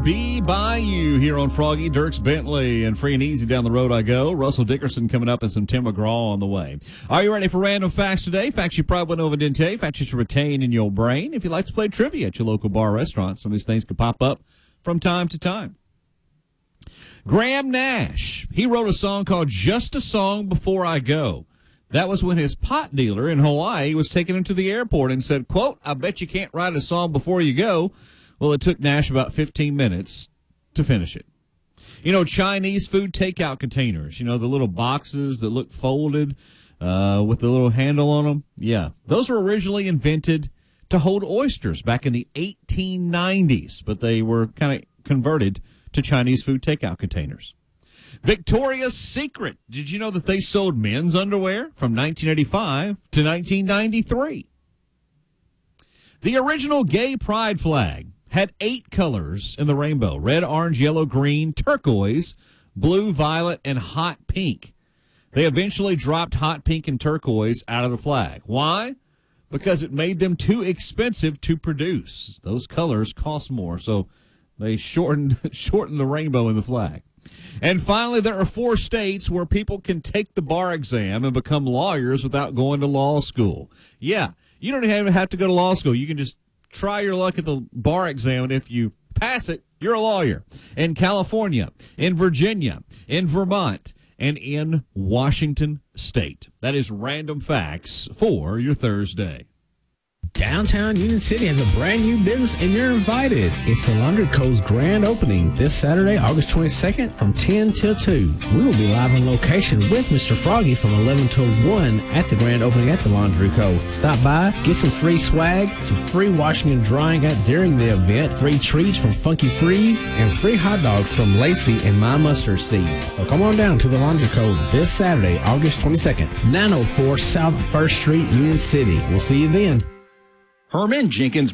Be By You here on Froggy, Dirks Bentley, and Free and Easy down the road I go. Russell Dickerson coming up and some Tim McGraw on the way. Are you ready for random facts today? Facts you probably wouldn't know didn't tell you. Facts you should retain in your brain. If you like to play trivia at your local bar or restaurant, some of these things could pop up from time to time. Graham Nash, he wrote a song called Just a Song Before I Go. That was when his pot dealer in Hawaii was taking him to the airport and said, quote, I bet you can't write a song before you go. Well, it took Nash about 15 minutes to finish it. You know, Chinese food takeout containers, you know, the little boxes that look folded with the little handle on them. Yeah, those were originally invented to hold oysters back in the 1890s, but they were kind of converted to Chinese food takeout containers. Victoria's Secret. Did you know that they sold men's underwear from 1985 to 1993? The original gay pride flag had 8 colors in the rainbow: red, orange, yellow, green, turquoise, blue, violet, and hot pink. They eventually dropped hot pink and turquoise out of the flag. Why? Because it made them too expensive to produce. Those colors cost more, so they shortened the rainbow in the flag. And finally, there are 4 states where people can take the bar exam and become lawyers without going to law school. Yeah, you don't even have to go to law school. You can just try your luck at the bar exam, and if you pass it, you're a lawyer. In California, in Virginia, in Vermont, and in Washington State. That is Random Facts for your Thursday. Downtown Union City has a brand new business and you're invited. It's the Laundry Co.'s grand opening this Saturday, August 22nd from 10 till 2. We will be live on location with Mr. Froggy from 11 till 1 at the grand opening at the Laundry Co. Stop by, get some free swag, some free washing and drying during the event, free treats from Funky Freeze, and free hot dogs from Lacey and My Mustard Seed. So come on down to the Laundry Co. this Saturday, August 22nd, 904 South 1st Street, Union City. We'll see you then. Herman Jenkins